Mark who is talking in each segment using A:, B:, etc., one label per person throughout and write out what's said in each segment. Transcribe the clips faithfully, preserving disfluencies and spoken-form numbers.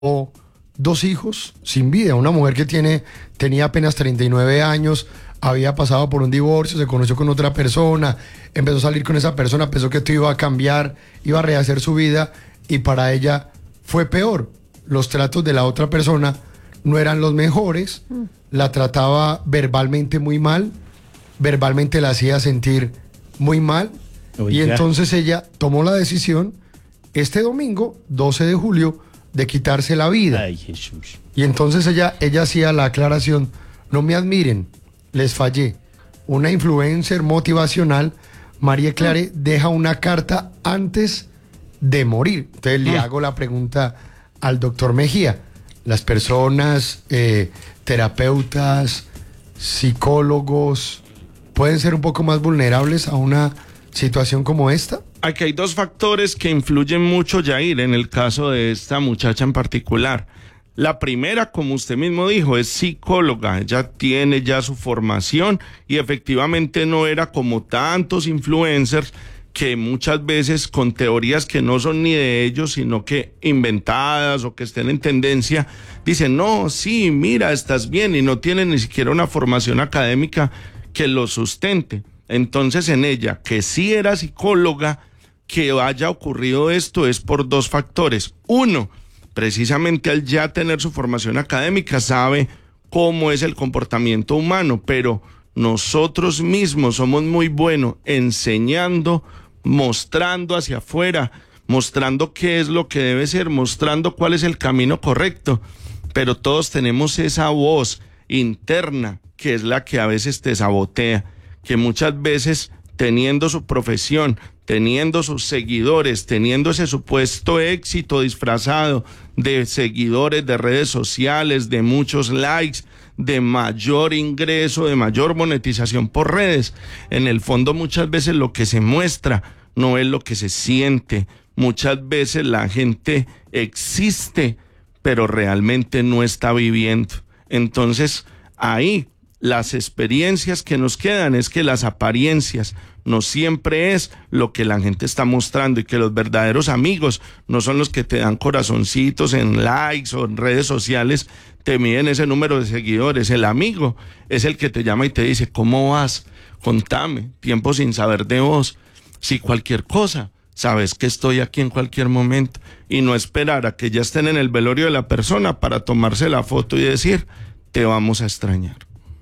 A: dos hijos sin vida, una mujer que tiene, tenía apenas treinta y nueve años, había pasado por un divorcio, se conoció con otra persona, empezó a salir con esa persona, pensó que esto iba a cambiar, iba a rehacer su vida, y para ella fue peor. Los tratos de la otra persona no eran los mejores, mm. la trataba verbalmente muy mal, verbalmente la hacía sentir muy mal, Oiga. y entonces ella tomó la decisión este domingo, doce de julio, de quitarse la vida.
B: Ay, Jesús.
A: Y entonces ella, ella hacía la aclaración: no me admiren, les fallé. Una influencer motivacional, María Clare, deja una carta antes de morir. Entonces le hago la pregunta al doctor Mejía: las personas, eh, terapeutas, psicólogos, ¿pueden ser un poco más vulnerables a una situación como esta?
C: Aquí hay dos factores que influyen mucho, Yair, en el caso de esta muchacha en particular. La primera, como usted mismo dijo, es psicóloga. Ella tiene ya su formación y efectivamente no era como tantos influencers que muchas veces con teorías que no son ni de ellos, sino que inventadas o que estén en tendencia, dicen, no, sí, mira, estás bien, y no tienen ni siquiera una formación académica que lo sustente. Entonces, en ella, que sí era psicóloga, que haya ocurrido esto es por dos factores. Uno, precisamente al ya tener su formación académica, sabe cómo es el comportamiento humano, pero nosotros mismos somos muy buenos enseñando, mostrando hacia afuera, mostrando qué es lo que debe ser, mostrando cuál es el camino correcto, pero todos tenemos esa voz interna que es la que a veces te sabotea, que muchas veces, teniendo su profesión, teniendo sus seguidores, teniendo ese supuesto éxito disfrazado de seguidores de redes sociales, de muchos likes, de mayor ingreso, de mayor monetización por redes, en el fondo muchas veces lo que se muestra no es lo que se siente. Muchas veces la gente existe, pero realmente no está viviendo. Entonces, ahí las experiencias que nos quedan es que las apariencias no siempre es lo que la gente está mostrando, y que los verdaderos amigos no son los que te dan corazoncitos en likes o en redes sociales, te miden ese número de seguidores. El amigo es el que te llama y te dice, ¿cómo vas? Contame, tiempo sin saber de vos. Si cualquier cosa, sabes que estoy aquí en cualquier momento, y no esperar a que ya estén en el velorio de la persona para tomarse la foto y decir, te vamos a extrañar.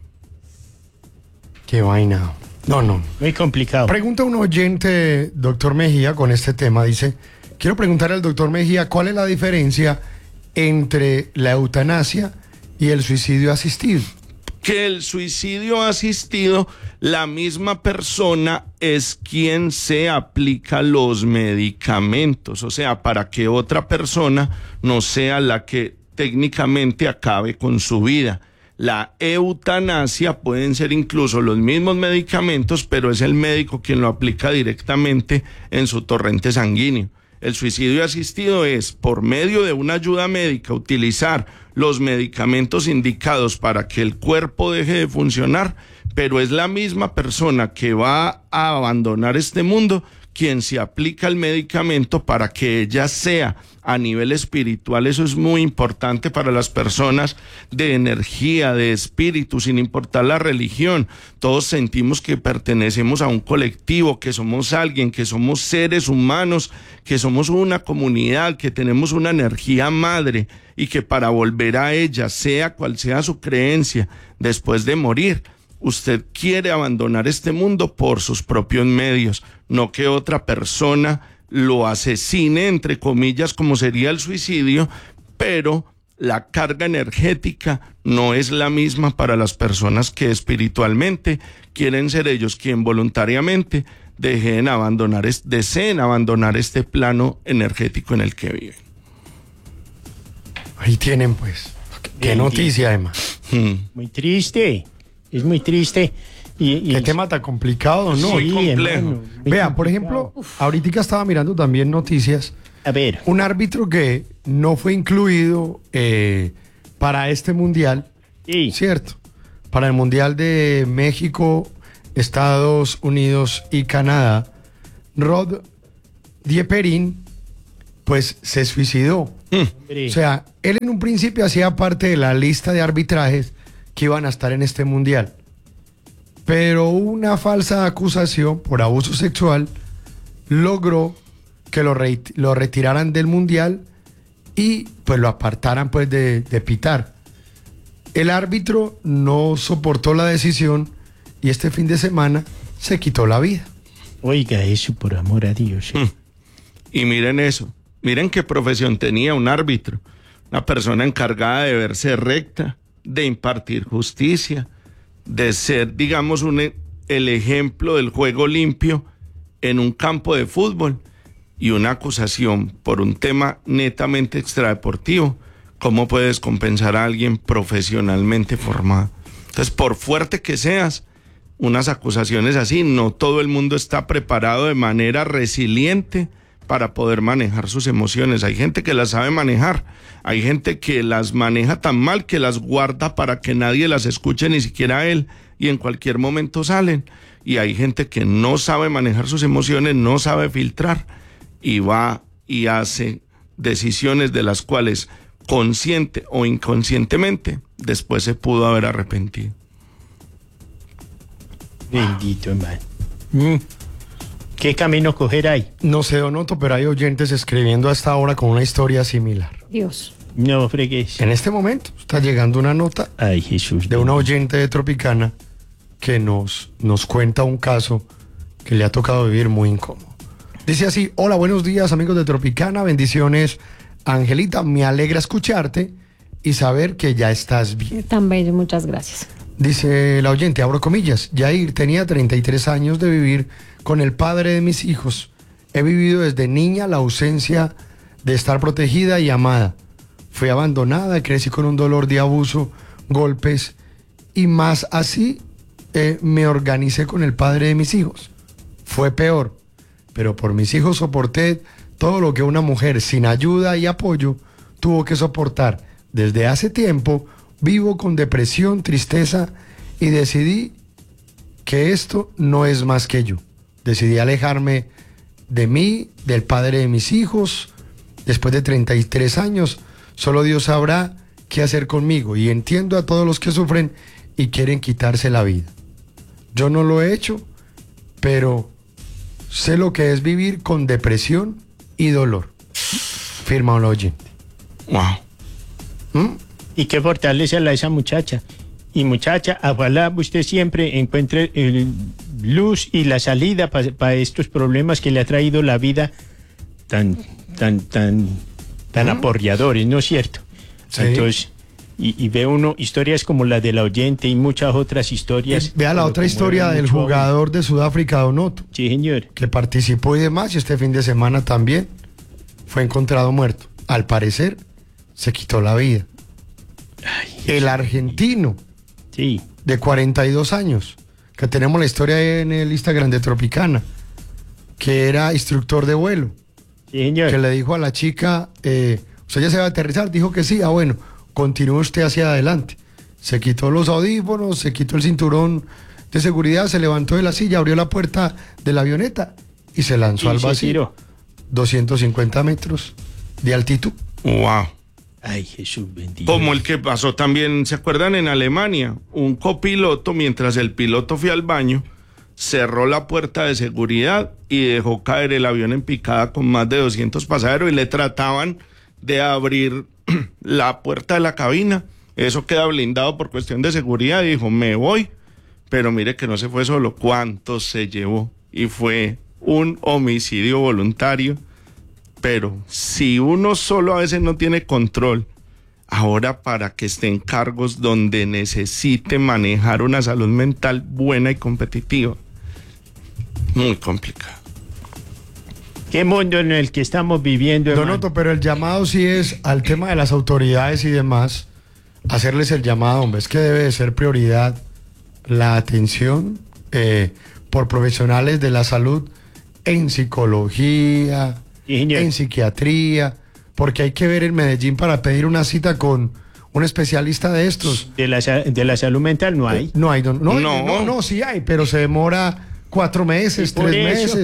A: Qué vaina. No, no.
B: Muy complicado.
A: Pregunta un oyente, doctor Mejía, con este tema. Dice, quiero preguntar al doctor Mejía, ¿cuál es la diferencia entre la eutanasia y el suicidio asistido?
C: Que el suicidio asistido, la misma persona es quien se aplica los medicamentos, o sea, para que otra persona no sea la que técnicamente acabe con su vida. La eutanasia pueden ser incluso los mismos medicamentos, pero es el médico quien lo aplica directamente en su torrente sanguíneo. El suicidio asistido es, por medio de una ayuda médica, utilizar los medicamentos indicados para que el cuerpo deje de funcionar, pero es la misma persona que va a abandonar este mundo quien se aplica el medicamento para que ella sea a nivel espiritual. Eso es muy importante para las personas de energía, de espíritu, sin importar la religión. Todos sentimos que pertenecemos a un colectivo, que somos alguien, que somos seres humanos, que somos una comunidad, que tenemos una energía madre, y que para volver a ella, sea cual sea su creencia, después de morir, usted quiere abandonar este mundo por sus propios medios, no que otra persona lo asesine, entre comillas, como sería el suicidio, pero la carga energética no es la misma para las personas que espiritualmente quieren ser ellos quien voluntariamente dejen abandonar, deseen abandonar este plano energético en el que viven.
A: Ahí tienen, pues. Qué noticia, además.
B: Hmm. Muy triste. Es muy triste. Y, y
A: qué tema tan complicado, ¿no?
C: Muy sí, complejo.
A: Hermano, Vea, por ejemplo, ahorita estaba mirando también noticias.
B: A ver.
A: Un árbitro que no fue incluido eh, para este mundial,
B: sí.
A: ¿cierto? Para el mundial de México, Estados Unidos y Canadá, Rod Dieperin, pues se suicidó.
B: Hombre.
A: O sea, él en un principio hacía parte de la lista de arbitrajes que iban a estar en este mundial. Pero una falsa acusación por abuso sexual logró que lo, re lo retiraran del mundial y pues lo apartaran pues de, de pitar. El árbitro no soportó la decisión y este fin de semana se quitó la vida.
B: Oiga eso, por amor a Dios. ¿eh?
C: Y miren eso, miren qué profesión tenía un árbitro, una persona encargada de verse recta, de impartir justicia, de ser, digamos, un, el ejemplo del juego limpio en un campo de fútbol, y una acusación por un tema netamente extradeportivo. ¿Cómo puedes compensar a alguien profesionalmente formado? Entonces, por fuerte que seas, unas acusaciones así, no todo el mundo está preparado de manera resiliente para poder manejar sus emociones. Hay gente que las sabe manejar, hay gente que las maneja tan mal que las guarda para que nadie las escuche, ni siquiera él, y en cualquier momento salen. Y hay gente que no sabe manejar sus emociones, no sabe filtrar, y va y hace decisiones de las cuales, consciente o inconscientemente, después se pudo haber arrepentido.
B: Bendito, hermano. Mm. ¿Qué camino coger ahí?
A: No sé, Donoto, pero hay oyentes escribiendo a esta hora con una historia similar.
D: Dios.
B: No fregues.
A: En este momento está llegando una nota
B: Ay, Jesús.
A: de una oyente de Tropicana que nos, nos cuenta un caso que le ha tocado vivir muy incómodo. Dice así: hola, buenos días amigos de Tropicana, bendiciones. Angelita, me alegra escucharte y saber que ya estás bien.
D: Tan bello, muchas gracias.
A: Dice la oyente, abro comillas, Yair, tenía treinta y tres años de vivir con el padre de mis hijos. He vivido desde niña la ausencia de estar protegida y amada. Fui abandonada, crecí con un dolor de abuso, golpes y más así eh, me organicé con el padre de mis hijos. Fue peor, pero por mis hijos soporté todo lo que una mujer sin ayuda y apoyo tuvo que soportar. Desde hace tiempo vivo con depresión, tristeza y decidí que esto no es más que yo. Decidí alejarme de mí, del padre de mis hijos. Después de treinta y tres años, solo Dios sabrá qué hacer conmigo y entiendo a todos los que sufren y quieren quitarse la vida. Yo no lo he hecho, pero sé lo que es vivir con depresión y dolor. Firma un oyente.
C: Wow.
A: ¿Mm?
B: Y qué fortaleza a esa muchacha. Y muchacha, ojalá usted siempre encuentre eh, luz y la salida para pa estos problemas que le ha traído la vida tan, tan, tan, tan
A: ¿Mm?
B: aporreadores, ¿no es cierto?
A: Sí.
B: Entonces, y, y ve uno historias como la de la oyente y muchas otras historias.
A: Eh, Vea la otra historia del jugador de Sudáfrica, Donoto,
B: Sí, señor.
A: que participó y demás, y este fin de semana también fue encontrado muerto. Al parecer, se quitó la vida.
B: Ay,
A: El argentino
B: sí.
A: de cuarenta y dos años, que tenemos la historia en el Instagram de Tropicana, que era instructor de vuelo,
B: Sí, señor.
A: que le dijo a la chica, eh, ¿usted ya se va a aterrizar? Dijo que sí. Ah, bueno, continúe usted hacia adelante. Se quitó los audífonos, se quitó el cinturón de seguridad, se levantó de la silla, abrió la puerta de la avioneta y se lanzó
B: Y
A: al
B: se
A: vacío.
B: tiró.
A: doscientos cincuenta metros de altitud.
C: Wow.
B: Ay, Jesús bendito.
C: Como el que pasó también, ¿se acuerdan? En Alemania, un copiloto, mientras el piloto fue al baño, cerró la puerta de seguridad y dejó caer el avión en picada con más de doscientos pasajeros y le trataban de abrir la puerta de la cabina. Eso queda blindado por cuestión de seguridad y dijo, me voy. Pero mire que no se fue solo, ¿cuántos se llevó? Y fue un homicidio voluntario. Pero si uno solo a veces no tiene control, ahora para que esté en cargos donde necesite manejar una salud mental buena y competitiva, muy complicado.
B: Qué mundo en el que estamos viviendo, hermano.
A: Donoto, pero el llamado sí es al tema de las autoridades y demás, hacerles el llamado, hombre, es que debe de ser prioridad la atención eh, por profesionales de la salud en psicología,
B: Sí, señor.
A: en psiquiatría, porque hay que ver en Medellín para pedir una cita con un especialista de estos.
B: De la, sa- de la salud mental no hay.
A: No hay, don- no,
C: No.
A: no, no, sí hay, pero se demora cuatro meses,
B: Y por
A: tres
B: eso-
A: meses,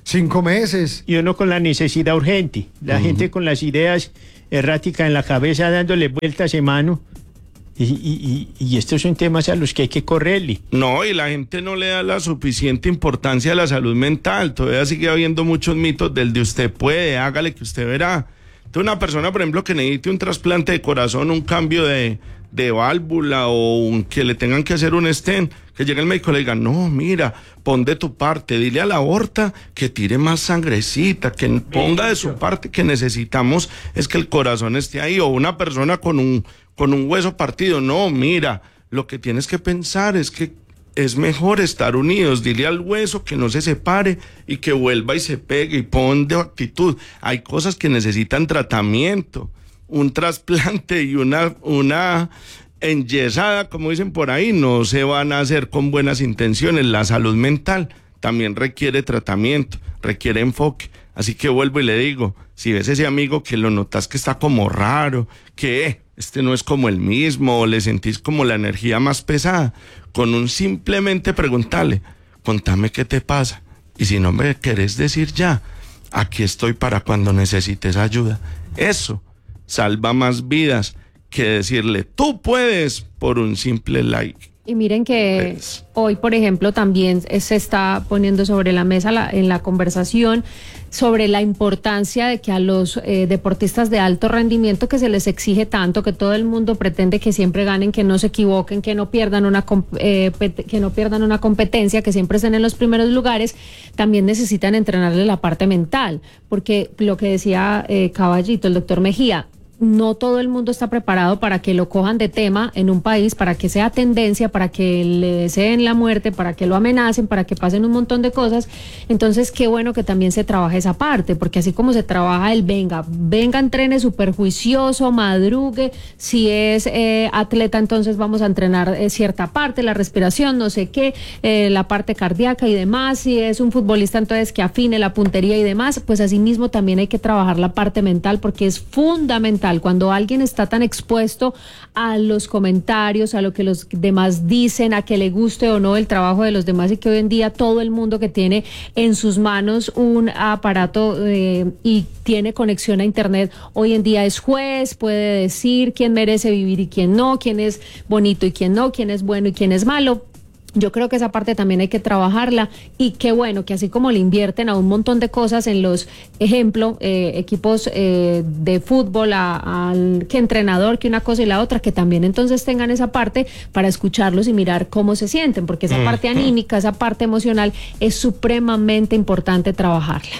A: Cinco meses.
B: Y uno con la necesidad urgente. La uh-huh. gente con las ideas erráticas en la cabeza dándole vueltas, hermano. Y, y, y, y estos son temas a los que hay que correrle.
C: No, y la gente no le da la suficiente importancia a la salud mental. Todavía sigue habiendo muchos mitos del de usted puede, hágale que usted verá. Entonces una persona, por ejemplo, que necesite un trasplante de corazón, un cambio de, de válvula o un, que le tengan que hacer un stent, que llegue el médico y le diga, no, mira, pon de tu parte, dile a la aorta que tire más sangrecita, que ponga de su parte, que necesitamos es que el corazón esté ahí. O una persona con un, con un hueso partido, no, mira, lo que tienes que pensar es que es mejor estar unidos, dile al hueso que no se separe y que vuelva y se pegue y pon de actitud. Hay cosas que necesitan tratamiento, un trasplante y una, una enyesada, como dicen por ahí, no se van a hacer con buenas intenciones. La salud mental también requiere tratamiento, requiere enfoque. Así que vuelvo y le digo, si ves ese amigo que lo notas que está como raro, que eh, este no es como el mismo, o le sentís como la energía más pesada, con un simplemente preguntarle, contame qué te pasa, y si no me querés decir ya, aquí estoy para cuando necesites ayuda. Eso salva más vidas que decirle, tú puedes, por un simple like.
D: Y miren que pues, hoy, por ejemplo, también se está poniendo sobre la mesa la, en la conversación sobre la importancia de que a los eh, deportistas de alto rendimiento que se les exige tanto, que todo el mundo pretende que siempre ganen, que no se equivoquen, que no pierdan una eh, que no pierdan una competencia, que siempre estén en los primeros lugares, también necesitan entrenarle la parte mental, porque lo que decía eh, Caballito, el doctor Mejía, no todo el mundo está preparado para que lo cojan de tema en un país, para que sea tendencia, para que le deseen la muerte, para que lo amenacen, para que pasen un montón de cosas. Entonces, qué bueno que también se trabaje esa parte, porque así como se trabaja el venga, venga, entrene súper juicioso, madrugue, si es eh, atleta, entonces vamos a entrenar eh, cierta parte, la respiración, no sé qué, eh, la parte cardíaca y demás, si es un futbolista, entonces que afine la puntería y demás, pues así mismo también hay que trabajar la parte mental, porque es fundamental. Cuando alguien está tan expuesto a los comentarios, a lo que los demás dicen, a que le guste o no el trabajo de los demás, y que hoy en día todo el mundo que tiene en sus manos un aparato eh, y tiene conexión a internet, hoy en día es juez, puede decir quién merece vivir y quién no, quién es bonito y quién no, quién es bueno y quién es malo. Yo creo que esa parte también hay que trabajarla, y qué bueno que así como le invierten a un montón de cosas en los, ejemplo, eh, equipos eh, de fútbol, al que entrenador, que una cosa y la otra, que también entonces tengan esa parte para escucharlos y mirar cómo se sienten, porque esa parte anímica, esa parte emocional es supremamente importante trabajarla.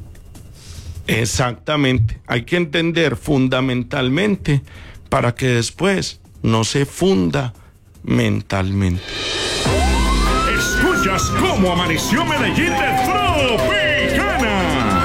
C: Exactamente, hay que entender fundamentalmente para que después no se funda mentalmente.
E: Escuchas cómo amaneció Medellín de Tropicana.